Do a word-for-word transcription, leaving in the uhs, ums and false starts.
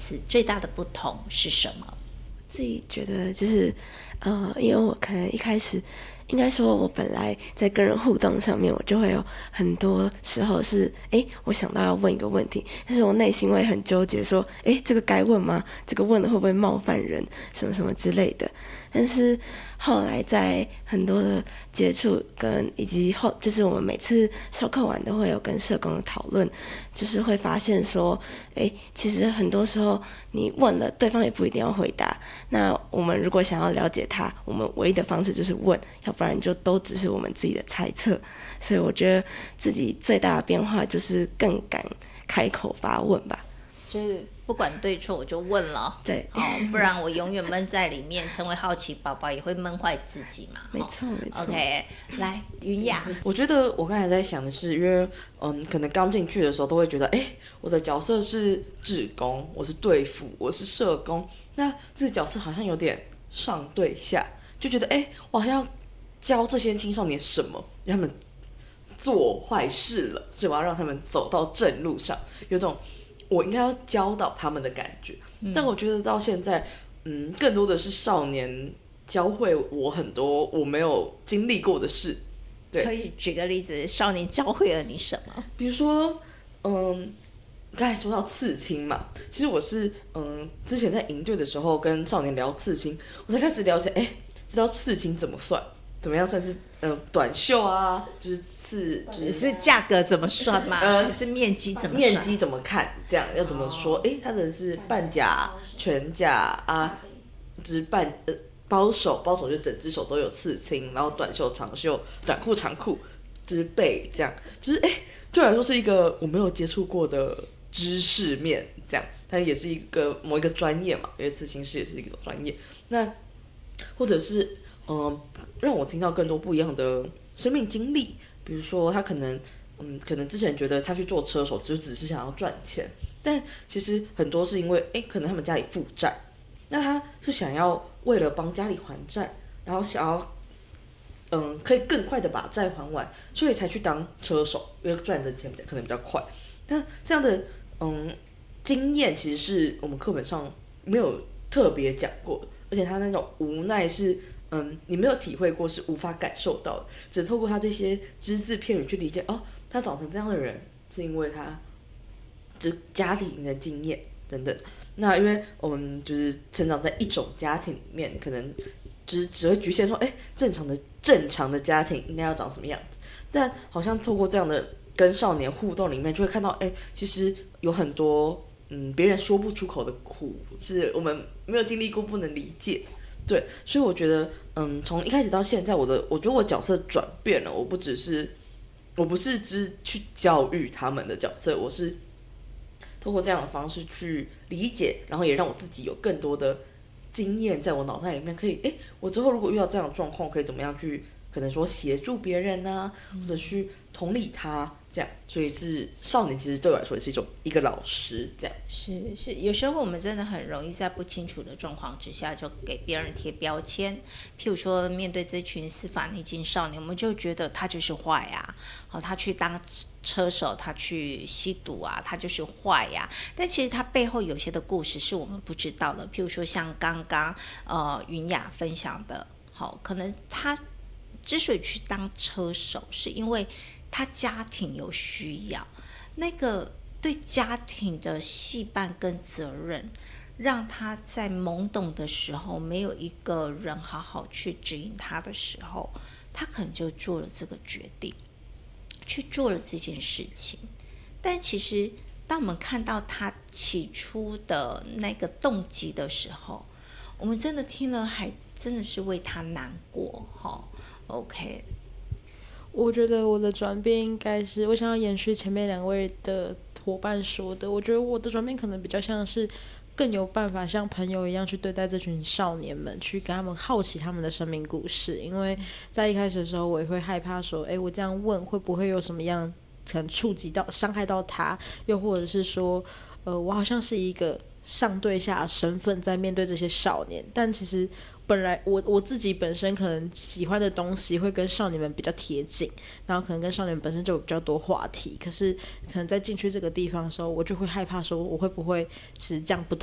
此最大的不同是什么？ 自己觉得就是呃，因为我可能一开始应该说我本来在跟人互动上面，我就会有很多时候是诶我想到要问一个问题，但是我内心会很纠结说诶这个该问吗？这个问了会不会冒犯人什么什么之类的。但是后来在很多的接触跟以及后就是我们每次授课完都会有跟社工的讨论，就是会发现说诶其实很多时候你问了对方也不一定要回答，那我们如果想要了解他，我们唯一的方式就是问，要不然就都只是我们自己的猜测。所以我觉得自己最大的变化就是更敢开口发问吧， 就是不管对错我就问了， 对、 哦，不然我永远闷在里面，成为好奇宝宝也会闷坏自己嘛。 没错没错。 OK， 来云雅， 我觉得我刚才在想的是，因为嗯，可能刚进去的时候都会觉得，哎，我的角色是志工，我是队辅，我是社工，那这个角色好像有点上对下，就觉得哎，我好像要教这些青少年什么，让他们做坏事了，所以我要让他们走到正路上，有种我应该要教导他们的感觉。嗯、但我觉得到现在，嗯，更多的是少年教会我很多我没有经历过的事。对， 可以举个例子，少年教会了你什么？ 比如说，嗯，刚才说到刺青嘛，其实我是嗯，之前在营队的时候跟少年聊刺青，我才开始了解，哎，知道刺青怎么算，怎么样算是嗯短袖啊，就是刺，就是是价格怎么算吗？呃，是面积怎么算？ 面积怎么看？这样要怎么说？哎、哦，它的是半甲、全甲啊，就是半呃包手，包手就整只手都有刺青，然后短袖、长袖、短裤、长裤，就是背这样，就是哎，对我来说是一个我没有接触过的知识面，这样，它也是一个某一个专业嘛，因为刺青师也是一种专业。那或者是嗯、呃，让我听到更多不一样的生命经历。比如说他可能嗯，可能之前觉得他去做车手就只是想要赚钱，但其实很多是因为哎，可能他们家里负债，那他是想要为了帮家里还债，然后想要嗯，可以更快的把债还完，所以才去当车手，因为赚的钱可能比较快。那这样的嗯经验其实是我们课本上没有特别讲过的，而且他那种无奈是嗯，你没有体会过，是无法感受到的，只透过他这些只字片语去理解。哦，他长成这样的人，是因为他就家里的经验等等。那因为我们就是成长在一种家庭里面，可能就是只会局限说，哎，正常的正常的家庭应该要长什么样子。但好像透过这样的跟少年互动里面，就会看到，哎，其实有很多嗯别人说不出口的苦，是我们没有经历过，不能理解。对，所以我觉得，嗯，从一开始到现在，我的我觉得我角色转变了，我不只是，我不是只去教育他们的角色，我是透过这样的方式去理解，然后也让我自己有更多的经验在我脑袋里面，可以，哎，我之后如果遇到这样的状况，可以怎么样去，可能说协助别人啊，或者去同理他。这样，所以是少年，其实对我来说也是一种一个老师，这样是是，有时候我们真的很容易在不清楚的状况之下就给别人贴标签，譬如说面对这群司法内禁少年，我们就觉得他就是坏啊，好，他去当车手，他去吸毒啊，他就是坏呀、啊。但其实他背后有些的故事是我们不知道的，譬如说像刚刚呃云雅分享的，好，可能他之所以去当车手，是因为他家庭有需要，那个对家庭的羁绊跟责任，让他在懵懂的时候，没有一个人好好去指引他的时候，他可能就做了这个决定，去做了这件事情。但其实当我们看到他起初的那个动机的时候，我们真的听了还真的是为他难过、哦、OK， 我觉得我的转变应该是，我想要延续前面两位的伙伴说的，我觉得我的转变可能比较像是更有办法像朋友一样去对待这群少年们，去跟他们好奇他们的生命故事。因为在一开始的时候，我也会害怕说，哎，我这样问会不会有什么样可能触及到、伤害到他，又或者是说，呃，我好像是一个上对下的身份在面对这些少年，但其实本来我我自己本身可能喜欢的东西会跟少年们比较贴近，然后可能跟少年本身就有比较多话题，可是可能在进去这个地方的时候，我就会害怕说我会不会是这样不